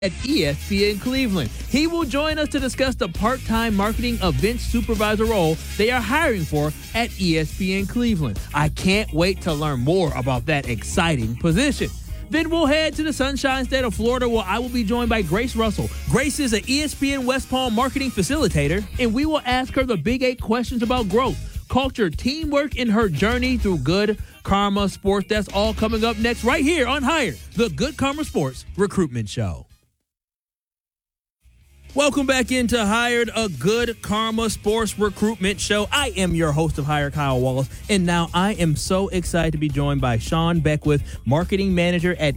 at ESPN Cleveland. He will join us to discuss the part-time marketing event supervisor role they are hiring for at ESPN Cleveland. I can't wait to learn more about that exciting position. Then we'll head to the Sunshine State of Florida, where I will be joined by Grace Russell. Grace is an ESPN West Palm marketing facilitator, and we will ask her the big 8 questions about growth, culture, teamwork, and her journey through Good Karma Sports. That's all coming up next right here on Hired, the Good Karma Sports Recruitment Show. Welcome back into Hired, a Good Karma Sports Recruitment Show. I am your host of Hired, Kyle Wallace, and now I am so excited to be joined by Sean Beckwith, Marketing Manager at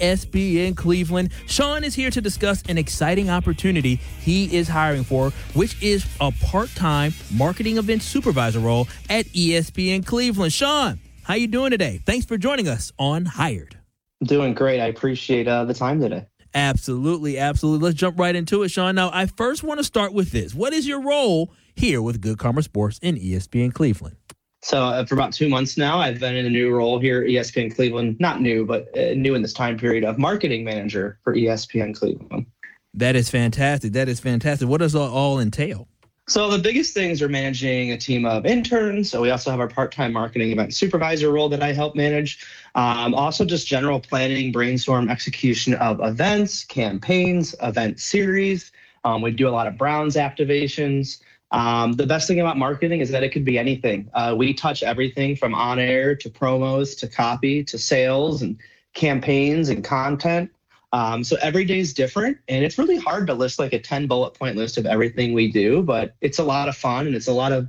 ESPN Cleveland. Sean is here to discuss an exciting opportunity he is hiring for, which is a part-time marketing event supervisor role at ESPN Cleveland. Sean, how you doing today? Thanks for joining us on Hired. I'm doing great. I appreciate the time today. Absolutely, absolutely. Let's jump right into it, Sean. Now, I first want to start with this. What is your role here with Good Karma Sports in ESPN Cleveland? So for about 2 months now, I've been in a new role here at ESPN Cleveland. Not new, but new in this time period of marketing manager for ESPN Cleveland. That is fantastic. That is fantastic. What does it all entail? So the biggest things are managing a team of interns. So we also have our part-time marketing event supervisor role that I help manage. Also just general planning, brainstorm, execution of events, campaigns, event series. We do a lot of Browns activations. The best thing about marketing is that it could be anything. We touch everything from on-air to promos to copy to sales and campaigns and content. So every day is different, and it's really hard to list like a 10 bullet point list of everything we do, but it's a lot of fun, and it's a lot of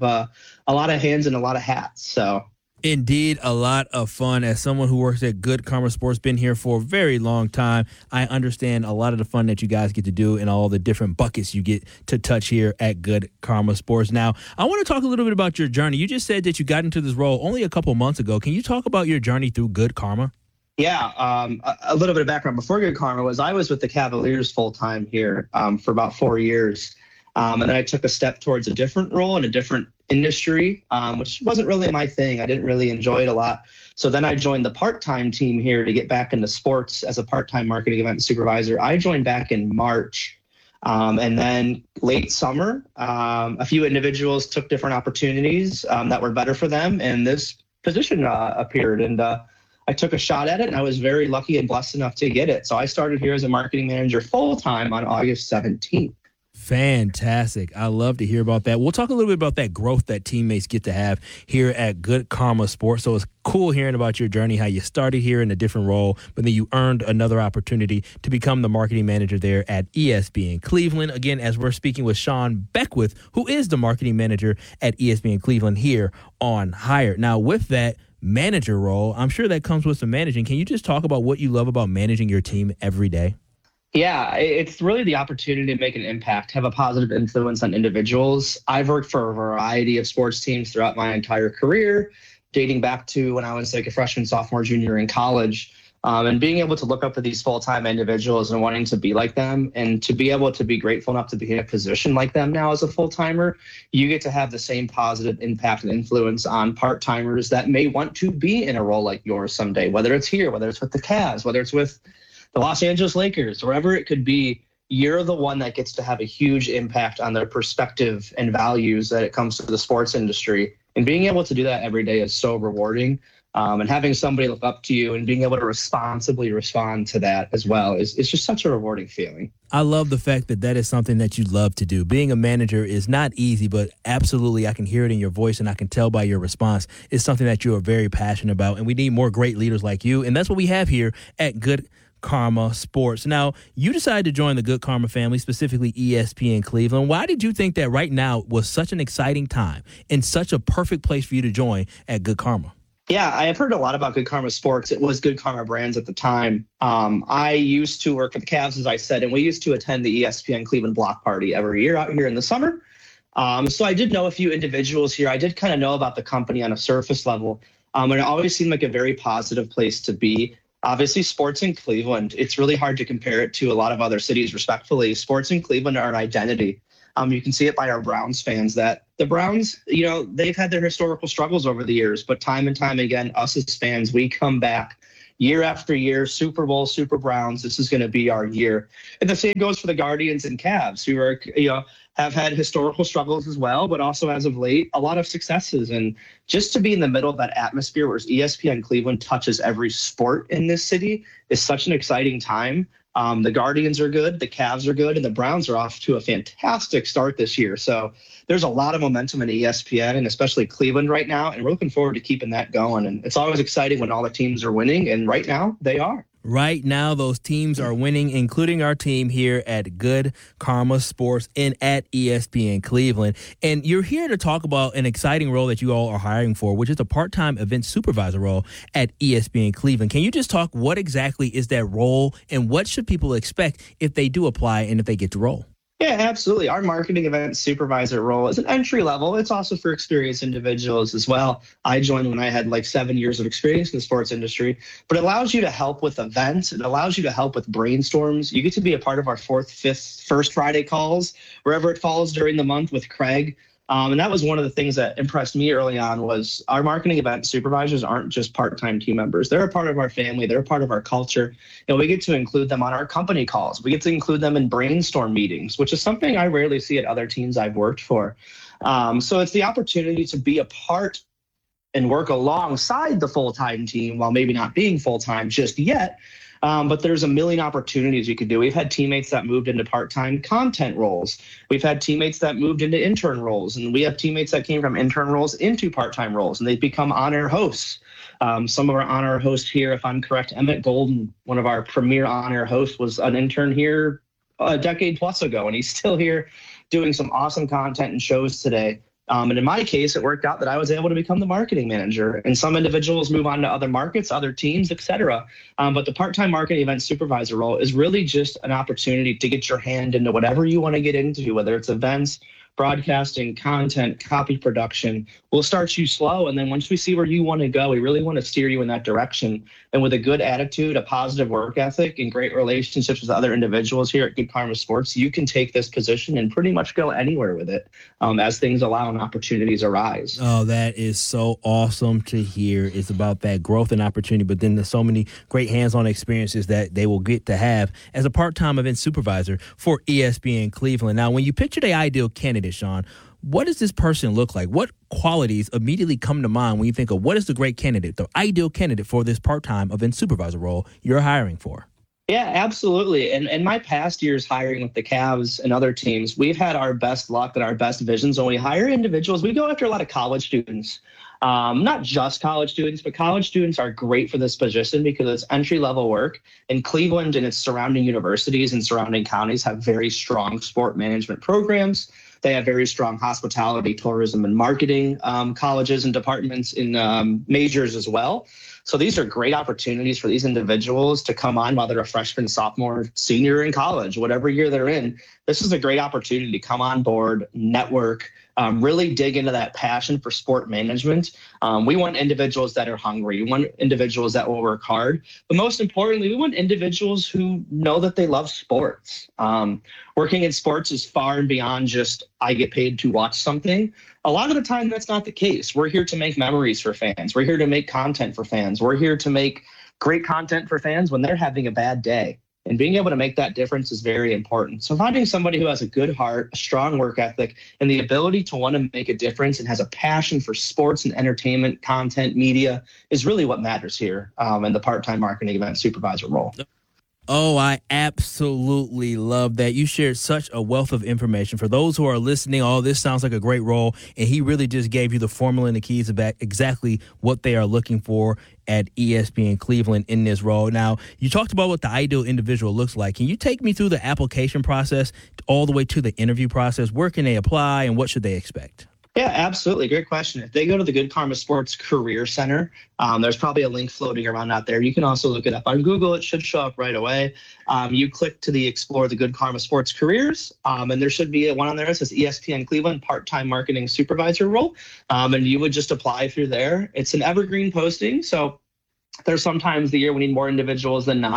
hands and a lot of hats. So indeed, a lot of fun. As someone who works at Good Karma Sports, been here for a very long time, I understand a lot of the fun that you guys get to do and all the different buckets you get to touch here at Good Karma Sports. Now, I want to talk a little bit about your journey. You just said that you got into this role only a couple months ago. Can you talk about your journey through Good Karma? Yeah, a little bit of background before Good Karma was I was with the Cavaliers full-time here for about 4 years. And then I took a step towards a different role in a different industry, which wasn't really my thing. I didn't really enjoy it a lot. So then I joined the part-time team here to get back into sports as a part-time marketing event supervisor. I joined back in March. And then late summer, a few individuals took different opportunities that were better for them. And this position appeared. And I took a shot at it, and I was very lucky and blessed enough to get it. So I started here as a marketing manager full-time on August 17th. Fantastic. I love to hear about that. We'll talk a little bit about that growth that teammates get to have here at Good Karma Sports. So it's cool hearing about your journey, how you started here in a different role, but then you earned another opportunity to become the marketing manager there at ESPN Cleveland. Again, as we're speaking with Sean Beckwith, who is the marketing manager at ESPN Cleveland here on Hired. Now, with that manager role, I'm sure that comes with some managing. Can you just talk about what you love about managing your team every day? Yeah, it's really the opportunity to make an impact, have a positive influence on individuals. I've worked for a variety of sports teams throughout my entire career, dating back to when I was like a freshman, sophomore, junior in college. And being able to look up to these full-time individuals and wanting to be like them, and to be able to be grateful enough to be in a position like them now as a full-timer, you get to have the same positive impact and influence on part-timers that may want to be in a role like yours someday, whether it's here, whether it's with the Cavs, whether it's with the Los Angeles Lakers, wherever it could be. You're the one that gets to have a huge impact on their perspective and values that it comes to the sports industry. And being able to do that every day is so rewarding. And having somebody look up to you and being able to responsibly respond to that as well is just such a rewarding feeling. I love the fact that that is something that you love to do. Being a manager is not easy, but absolutely I can hear it in your voice and I can tell by your response it's something that you are very passionate about. And we need more great leaders like you. And that's what we have here at Good Karma Sports. Now, you decided to join the Good Karma family, specifically ESPN Cleveland. Why did you think that right now was such an exciting time and such a perfect place for you to join at Good Karma? Yeah, I have heard a lot about Good Karma Sports. It was Good Karma Brands at the time. I used to work for the Cavs, as I said, and we used to attend the ESPN Cleveland block party every year out here in the summer. So I did know a few individuals here. I did kind of know about the company on a surface level. And it always seemed like a very positive place to be. Obviously, sports in Cleveland, it's really hard to compare it to a lot of other cities, respectfully. Sports in Cleveland are an identity. You can see it by our Browns fans that the Browns, they've had their historical struggles over the years, but time and time again, us as fans, we come back year after year, Super Bowl, Super Browns. This is going to be our year. And the same goes for the Guardians and Cavs, who are, have had historical struggles as well, but also as of late, a lot of successes. And just to be in the middle of that atmosphere where ESPN Cleveland touches every sport in this city is such an exciting time. The Guardians are good, the Cavs are good, and the Browns are off to a fantastic start this year. So there's a lot of momentum in ESPN and especially Cleveland right now, and we're looking forward to keeping that going. And it's always exciting when all the teams are winning, and right now they are. Right now, those teams are winning, including our team here at Good Karma Sports and at ESPN Cleveland. And you're here to talk about an exciting role that you all are hiring for, which is a part-time event supervisor role at ESPN Cleveland. Can you just talk what exactly is that role and what should people expect if they do apply and if they get the role? Yeah, absolutely. Our marketing event supervisor role is an entry level. It's also for experienced individuals as well. I joined when I had like 7 years of experience in the sports industry, but it allows you to help with events. It allows you to help with brainstorms. You get to be a part of our 4th, 5th, First Friday calls, wherever it falls during the month with Craig. And that was one of the things that impressed me early on was our marketing event supervisors aren't just part-time team members. They're a part of our family. They're a part of our culture. We get to include them on our company calls. We get to include them in brainstorm meetings, which is something I rarely see at other teams I've worked for. So it's the opportunity to be a part and work alongside the full-time team while maybe not being full-time just yet. But there's a million opportunities you could do. We've had teammates that moved into part-time content roles. We've had teammates that moved into intern roles. And we have teammates that came from intern roles into part-time roles, and they've become on-air hosts. Some of our on-air hosts here, if I'm correct, Emmett Golden, one of our premier on-air hosts, was an intern here a decade plus ago, and he's still here doing some awesome content and shows today. And in my case, it worked out that I was able to become the marketing manager, and some individuals move on to other markets, other teams, et cetera. But the part-time marketing event supervisor role is really just an opportunity to get your hand into whatever you want to get into, whether it's events, broadcasting, content, copy production. We'll start you slow, and then once we see where you want to go, we really want to steer you in that direction. And with a good attitude, a positive work ethic, and great relationships with other individuals here at Good Karma Sports, you can take this position and pretty much go anywhere with it as things allow and opportunities arise. Oh, that is so awesome to hear. It's about that growth and opportunity, but then there's so many great hands-on experiences that they will get to have as a part-time event supervisor for ESPN Cleveland. Now, when you picture the ideal candidate, Sean, what does this person look like? What qualities immediately come to mind when you think of what is the great candidate, the ideal candidate for this part-time event supervisor role you're hiring for? Yeah, absolutely. And in my past years hiring with the Cavs and other teams, we've had our best luck and our best visions. When we hire individuals, we go after a lot of college students. Not just college students, but college students are great for this position because it's entry-level work. And Cleveland and its surrounding universities and surrounding counties have very strong sport management programs. They have very strong hospitality, tourism, and marketing colleges and departments in majors as well. So these are great opportunities for these individuals to come on while they're a freshman, sophomore, senior in college, whatever year they're in. This is a great opportunity to come on board, network, really dig into that passion for sport management. We want individuals that are hungry. We want individuals that will work hard. But most importantly, we want individuals who know that they love sports. Working in sports is far and beyond just I get paid to watch something. A lot of the time, that's not the case. We're here to make memories for fans. We're here to make content for fans. We're here to make great content for fans when they're having a bad day. And being able to make that difference is very important. So finding somebody who has a good heart, a strong work ethic, and the ability to want to make a difference and has a passion for sports and entertainment, content, media is really what matters here in the part-time marketing event supervisor role. Oh, I absolutely love that. You shared such a wealth of information. For those who are listening, this sounds like a great role, and he really just gave you the formula and the keys about exactly what they are looking for at ESPN Cleveland in this role. Now, you talked about what the ideal individual looks like. Can you take me through the application process all the way to the interview process? Where can they apply, and what should they expect? Yeah, absolutely. Great question. If they go to the Good Karma Sports Career Center, there's probably a link floating around out there. You can also look it up on Google. It should show up right away. You click to the Explore the Good Karma Sports Careers, and there should be one on there that says ESPN Cleveland Part-Time Marketing Supervisor role, and you would just apply through there. It's an evergreen posting, so there's sometimes the year we need more individuals than not.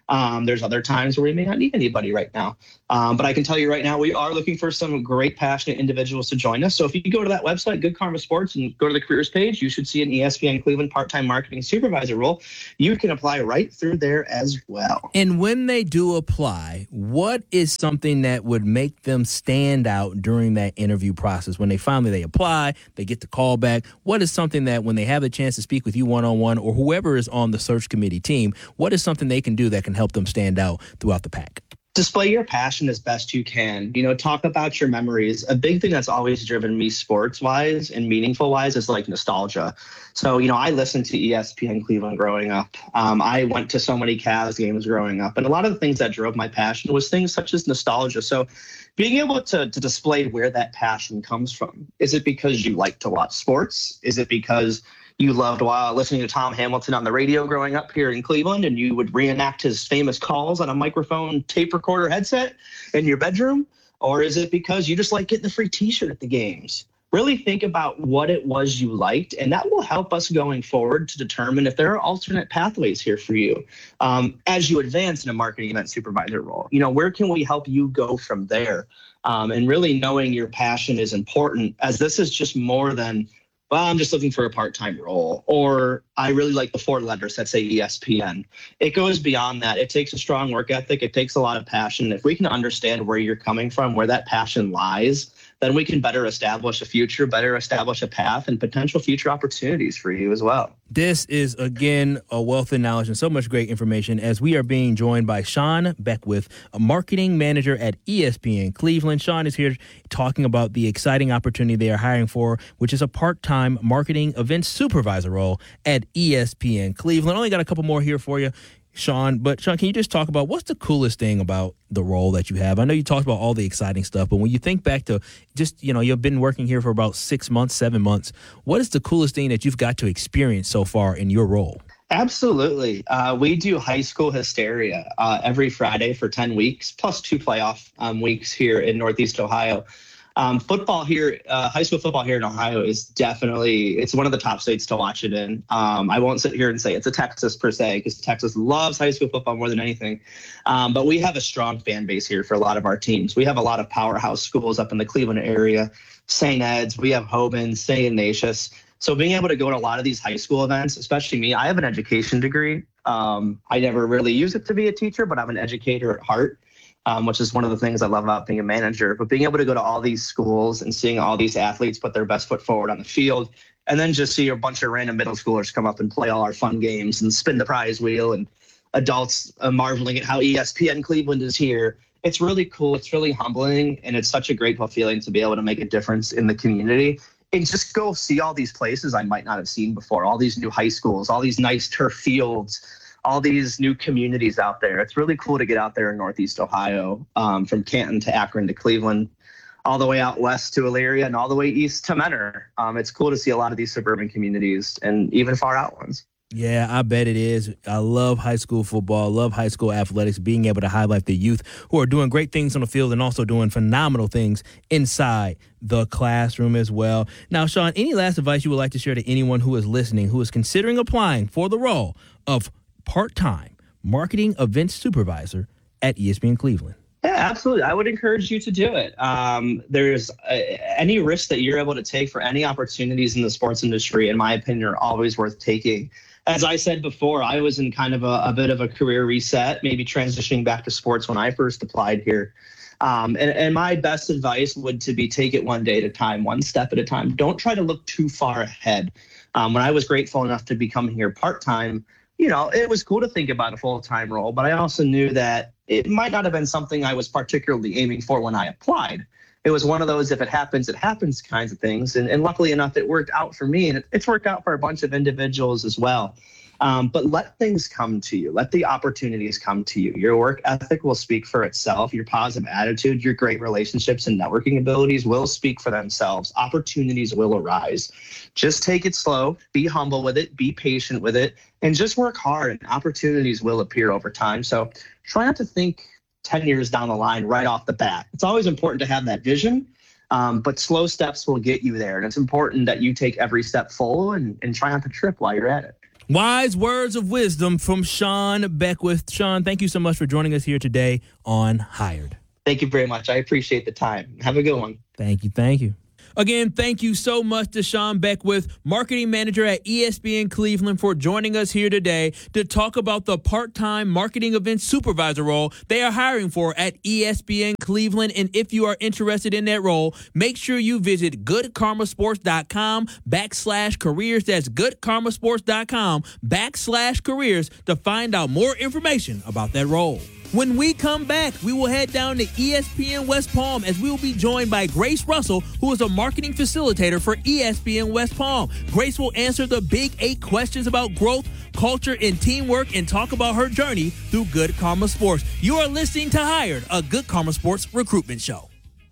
There's other times where we may not need anybody right now. But I can tell you right now, we are looking for some great, passionate individuals to join us. So if you go to that website, Good Karma Sports, and go to the careers page, you should see an ESPN Cleveland part-time marketing supervisor role. You can apply right through there as well. And when they do apply, what is something that would make them stand out during that interview process? When they finally apply, they get the call back. What is something that when they have the chance to speak with you one-on-one or whoever is on the search committee team, what is something they can do that can help them stand out throughout the pack? Display your passion as best you can. Talk about your memories. A big thing that's always driven me sports-wise and meaningful-wise is like nostalgia. So, I listened to ESPN Cleveland growing up. I went to so many Cavs games growing up. And a lot of the things that drove my passion was things such as nostalgia. So being able to display where that passion comes from. Is it because you like to watch sports? Is it because you loved listening to Tom Hamilton on the radio growing up here in Cleveland, and you would reenact his famous calls on a microphone tape recorder headset in your bedroom? Or is it because you just like getting the free T-shirt at the games? Really think about what it was you liked, and that will help us going forward to determine if there are alternate pathways here for you as you advance in a marketing event supervisor role. Where can we help you go from there? And really knowing your passion is important, as this is just more than, I'm just looking for a part-time role, or I really like the 4 letters that say ESPN. It goes beyond that. It takes a strong work ethic. It takes a lot of passion. If we can understand where you're coming from, where that passion lies, then we can better establish a future, better establish a path, and potential future opportunities for you as well. This is, again, a wealth of knowledge and so much great information as we are being joined by Sean Beckwith, a marketing manager at ESPN Cleveland. Sean is here talking about the exciting opportunity they are hiring for, which is a part-time marketing event supervisor role at ESPN Cleveland. Only got a couple more here for you, Sean. But, Sean, can you just talk about what's the coolest thing about the role that you have? I know you talked about all the exciting stuff, but when you think back to just, you've been working here for about 6 months, 7 months, what is the coolest thing that you've got to experience so far in your role? Absolutely. We do high school hysteria every Friday for 10 weeks, plus 2 playoff weeks here in Northeast Ohio. Football here, high school football here in Ohio is it's one of the top states to watch it in. I won't sit here and say it's a Texas per se, because Texas loves high school football more than anything. But we have a strong fan base here for a lot of our teams. We have a lot of powerhouse schools up in the Cleveland area, St. Ed's, we have Hoban, St. Ignatius. So being able to go to a lot of these high school events, especially me, I have an education degree. I never really use it to be a teacher, but I'm an educator at heart. Which is one of the things I love about being a manager. But being able to go to all these schools and seeing all these athletes put their best foot forward on the field, and then just see a bunch of random middle schoolers come up and play all our fun games and spin the prize wheel, and adults marveling at how ESPN Cleveland is here. It's really cool. It's really humbling. And it's such a grateful feeling to be able to make a difference in the community. And just go see all these places I might not have seen before, all these new high schools, all these nice turf fields, all these new communities out there. It's really cool to get out there in Northeast Ohio, from Canton to Akron to Cleveland, all the way out west to Elyria, and all the way east to Mentor. It's cool to see a lot of these suburban communities and even far out ones. Yeah, I bet it is. I love high school football, love high school athletics, being able to highlight the youth who are doing great things on the field and also doing phenomenal things inside the classroom as well. Now, Sean, any last advice you would like to share to anyone who is listening, who is considering applying for the role of part-time marketing event supervisor at ESPN Cleveland? Yeah, absolutely. I would encourage you to do it. There's any risk that you're able to take for any opportunities in the sports industry, in my opinion, are always worth taking. As I said before, I was in kind of a bit of a career reset, maybe transitioning back to sports when I first applied here. And my best advice would to be take it one day at a time, one step at a time. Don't try to look too far ahead. When I was grateful enough to be coming here part-time, it was cool to think about a full-time role, but I also knew that it might not have been something I was particularly aiming for when I applied. It was one of those, if it happens, it happens kinds of things. And luckily enough, it worked out for me, and it's worked out for a bunch of individuals as well. But let things come to you. Let the opportunities come to you. Your work ethic will speak for itself. Your positive attitude, your great relationships and networking abilities will speak for themselves. Opportunities will arise. Just take it slow, be humble with it, be patient with it, and just work hard, and opportunities will appear over time. So try not to think 10 years down the line right off the bat. It's always important to have that vision, but slow steps will get you there. And it's important that you take every step full and try not to trip while you're at it. Wise words of wisdom from Sean Beckwith. Sean, thank you so much for joining us here today on Hired. Thank you very much. I appreciate the time. Have a good one. Thank you. Thank you. Again, thank you so much to Sean Beckwith, marketing manager at ESPN Cleveland, for joining us here today to talk about the part-time marketing event supervisor role they are hiring for at ESPN Cleveland. And if you are interested in that role, make sure you visit goodkarmasports.com/careers. That's goodkarmasports.com/careers to find out more information about that role. When we come back, we will head down to ESPN West Palm as we will be joined by Grace Russell, who is a marketing facilitator for ESPN West Palm. Grace will answer the big 8 questions about growth, culture, and teamwork and talk about her journey through Good Karma Sports. You are listening to Hired, a Good Karma Sports recruitment show.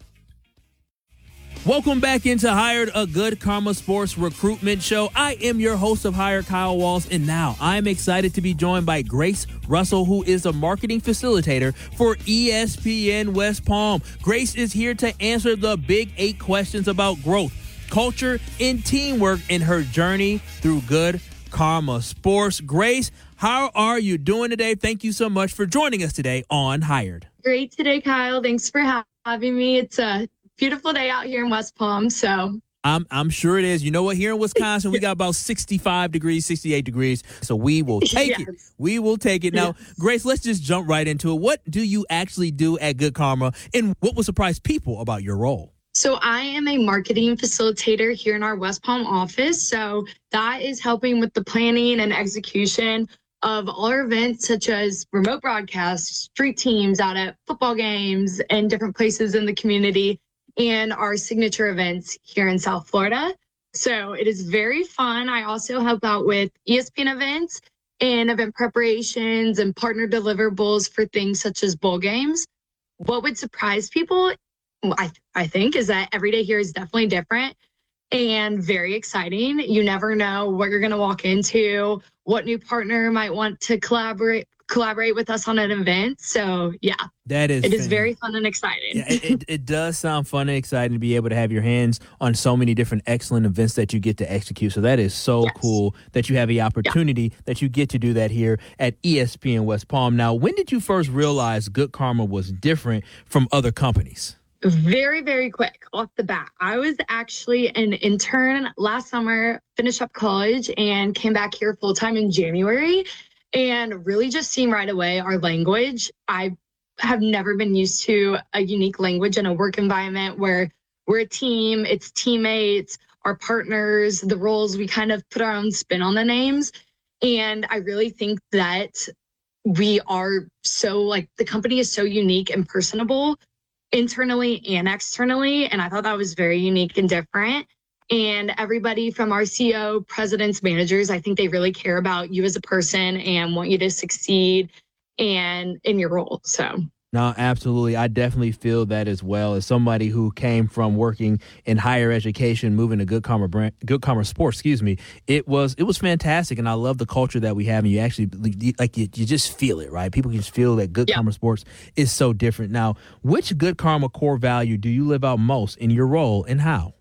Welcome back into Hired, a Good Karma Sports recruitment show. I am your host of Hired, Kyle Walls, and now I'm excited to be joined by Grace Russell, who is a marketing facilitator for ESPN West Palm. Grace is here to answer the big 8 questions about growth, culture, and teamwork in her journey through Good Karma Sports. Grace, how are you doing today? Thank you so much for joining us today on Hired. Great today, Kyle. Thanks for having me. It's a beautiful day out here in West Palm, so I'm sure it is. You know what? Here in Wisconsin, we got about 65 degrees, 68 degrees. So we will take it. We will take it. Now, Grace, let's just jump right into it. What do you actually do at Good Karma, and what will surprise people about your role? So I am a marketing facilitator here in our West Palm office. So that is helping with the planning and execution of all our events, such as remote broadcasts, street teams out at football games, and different places in the community, and our signature events here in South Florida. So it is very fun. I also help out with ESPN events and event preparations and partner deliverables for things such as bowl games. What would surprise people, I think, is that every day here is definitely different and very exciting. You never know what you're going to walk into, what new partner might want to collaborate with us on an event. So yeah, it is very fun and exciting. Yeah, it does sound fun and exciting to be able to have your hands on so many different excellent events that you get to execute. So that is so cool that you have the opportunity that you get to do that here at ESPN West Palm. Now, when did you first realize Good Karma was different from other companies? Very, very quick off the bat. I was actually an intern last summer, finished up college, and came back here full time in January. And really just seeing right away our language. I have never been used to a unique language in a work environment where we're a team, it's teammates, our partners, the roles, we kind of put our own spin on the names. And I really think that we are the company is so unique and personable internally and externally. And I thought that was very unique and different. And everybody from our CEO, presidents, managers, I think they really care about you as a person and want you to succeed and in your role. So. No, absolutely. I definitely feel that as well. As somebody who came from working in higher education, moving to Good Karma Sports, it was fantastic, and I love the culture that we have. And you actually you just feel it, right? People can just feel that Good Karma Sports is so different. Now, which Good Karma core value do you live out most in your role, and how?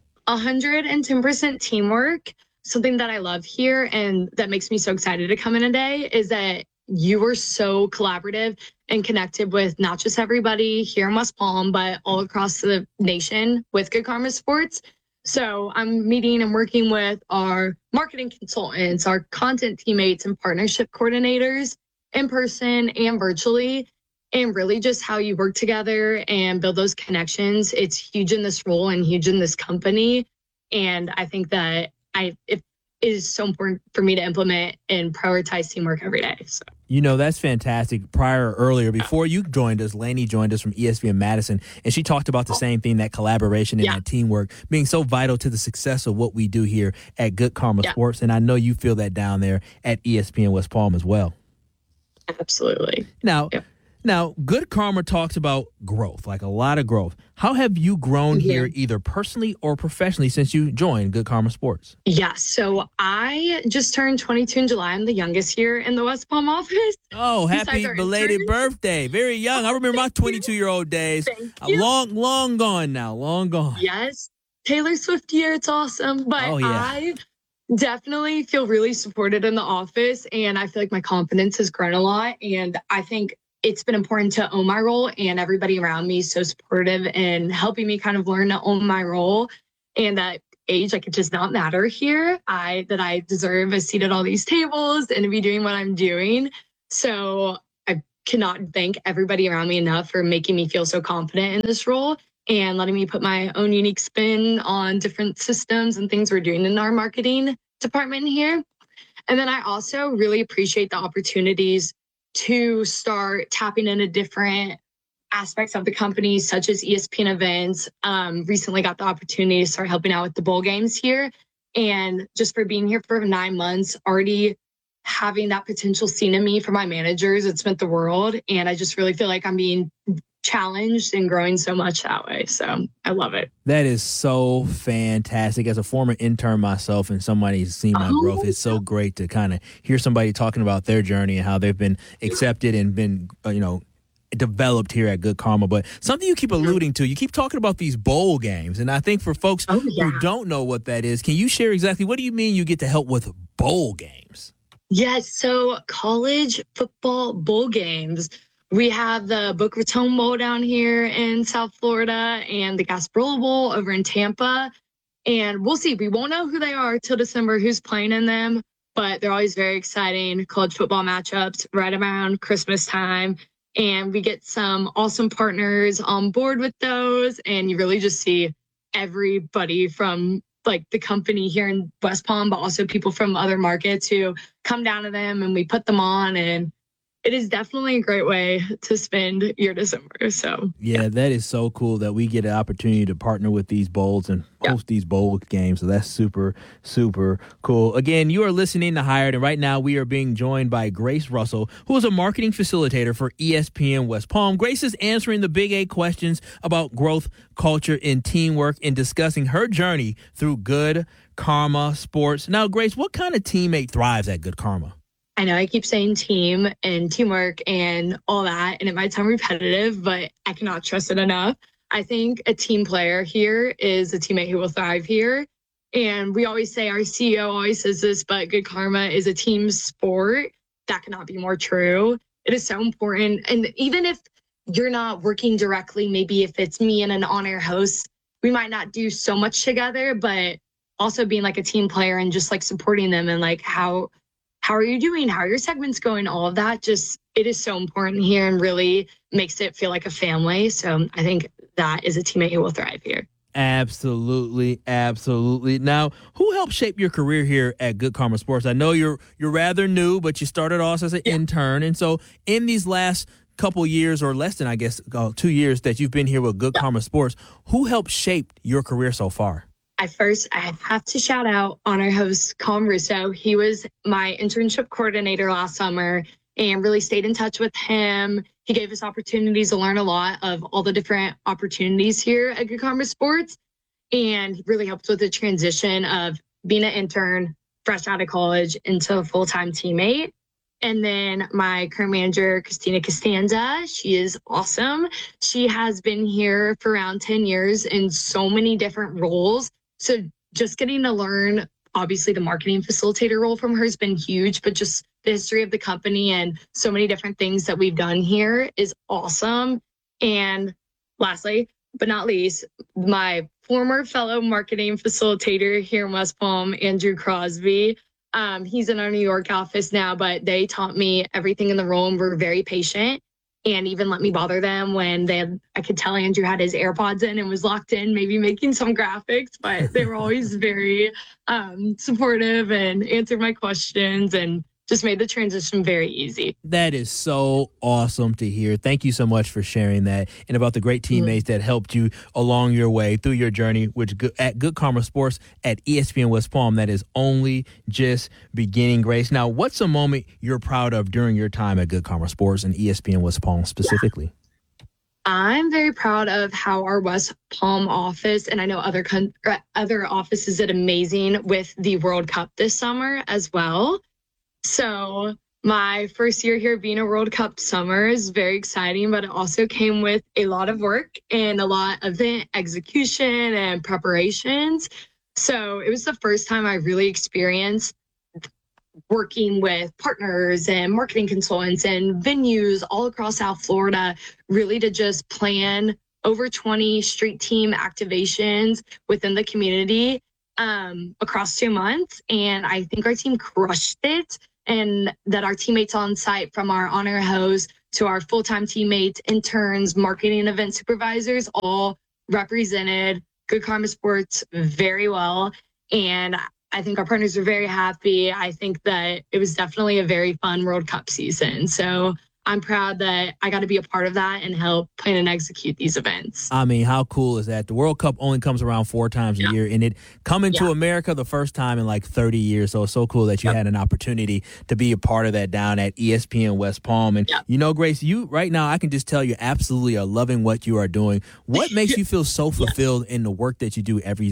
110% teamwork. Something that I love here and that makes me so excited to come in today is that you are so collaborative and connected with not just everybody here in West Palm, but all across the nation with Good Karma Sports. So I'm meeting and working with our marketing consultants, our content teammates, and partnership coordinators in person and virtually. And really just how you work together and build those connections. It's huge in this role and huge in this company. And I think that it is so important for me to implement and prioritize teamwork every day. So. That's fantastic. Before you joined us, Lainey joined us from ESPN Madison, and she talked about the same thing, that collaboration and that teamwork being so vital to the success of what we do here at Good Karma Sports. And I know you feel that down there at ESPN West Palm as well. Absolutely. Now, Good Karma talks about growth, like a lot of growth. How have you grown here, either personally or professionally, since you joined Good Karma Sports? So I just turned 22 in July. I'm the youngest here in the West Palm office. Oh, happy belated birthday. Very young. I remember my 22-year-old days. Long gone now. Long gone. Yes. Taylor Swift year. It's awesome. But I Definitely feel really supported in the office, and I feel like my confidence has grown a lot. And I think it's been important to own my role, and everybody around me is so supportive and helping me kind of learn to own my role. And that age, like, it does not matter here. I deserve a seat at all these tables and to be doing what I'm doing. So I cannot thank everybody around me enough for making me feel so confident in this role and letting me put my own unique spin on different systems and things we're doing in our marketing department here. And then I also really appreciate the opportunities to start tapping into different aspects of the company, such as ESPN events. Recently got the opportunity to start helping out with the bowl games here. And just for being here for 9 months, already having that potential seen in me from my managers, it's meant the world. And I just really feel like I'm being challenged and growing so much that way. So I love it. That is so fantastic. As a former intern myself and somebody who's seen my growth, it's so great to kind of hear somebody talking about their journey and how they've been accepted and been, developed here at Good Karma. But something you keep alluding to, you keep talking about these bowl games. And I think for folks who don't know what that is, can you share exactly what do you mean you get to help with bowl games? Yes. So college football bowl games. We have the Boca Raton Bowl down here in South Florida and the Gasparilla Bowl over in Tampa. And we'll see. We won't know who they are till December, who's playing in them, but they're always very exciting college football matchups right around Christmas time. And we get some awesome partners on board with those. And you really just see everybody from like the company here in West Palm, but also people from other markets who come down to them and we put them on, and it is definitely a great way to spend your December. So yeah, that is so cool that we get an opportunity to partner with these bowls and host these bowl games. So that's super, super cool. Again, you are listening to Hired, and right now we are being joined by Grace Russell, who is a marketing facilitator for ESPN West Palm. Grace is answering the Big 8 questions about growth, culture, and teamwork and discussing her journey through Good Karma Sports. Now, Grace, what kind of teammate thrives at Good Karma? I know I keep saying team and teamwork and all that, and it might sound repetitive, but I cannot stress it enough. I think a team player here is a teammate who will thrive here. And we always say, our CEO always says this, but Good Karma is a team sport. That cannot be more true. It is so important. And even if you're not working directly, maybe if it's me and an on-air host, we might not do so much together, but also being like a team player and just like supporting them and like how are you doing? How are your segments going? All of that, just, it is so important here and really makes it feel like a family. So I think that is a teammate who will thrive here. Absolutely, absolutely. Now, who helped shape your career here at Good Karma Sports? I know you're rather new, but you started off as an intern. And so in these last couple years, or less than, I guess, 2 years that you've been here with Good Karma Sports, who helped shape your career so far? I have to shout out honor host Colin Russo. He was my internship coordinator last summer and really stayed in touch with him. He gave us opportunities to learn a lot of all the different opportunities here at Good Karma Sports, and really helped with the transition of being an intern fresh out of college into a full-time teammate. And then my current manager, Christina Costanza, she is awesome. She has been here for around 10 years in so many different roles. So just getting to learn, obviously the marketing facilitator role from her has been huge, but just the history of the company and so many different things that we've done here is awesome. And lastly, but not least, my former fellow marketing facilitator here in West Palm, Andrew Crosby. He's in our New York office now, but they taught me everything in the role and were very patient and even let me bother them when I could tell Andrew had his AirPods in and was locked in, maybe making some graphics, but they were always very supportive and answered my questions and just made the transition very easy. That is so awesome to hear. Thank you so much for sharing that and about the great teammates that helped you along your way through your journey at Good Karma Sports at ESPN West Palm. That is only just beginning, Grace. Now, what's a moment you're proud of during your time at Good Karma Sports and ESPN West Palm specifically? I'm very proud of how our West Palm office, and I know other offices did amazing with the World Cup this summer as well. So my first year here being a World Cup summer is very exciting, but it also came with a lot of work and a lot of event execution and preparations. So it was the first time I really experienced working with partners and marketing consultants and venues all across South Florida, really to just plan over 20 street team activations within the community across 2 months. And I think our team crushed it, and that our teammates on site, from our honor hose to our full-time teammates, interns, marketing and event supervisors, all represented Good Karma Sports very well. And I think our partners were very happy. I think that it was definitely a very fun World Cup season. So I'm proud that I got to be a part of that and help plan and execute these events. I mean, how cool is that? The World Cup only comes around 4 times a year, and it coming to America the first time in like 30 years. So it's so cool that you had an opportunity to be a part of that down at ESPN West Palm. And you know, Grace, you right now, I can just tell you absolutely are loving what you are doing. What makes you feel so fulfilled in the work that you do every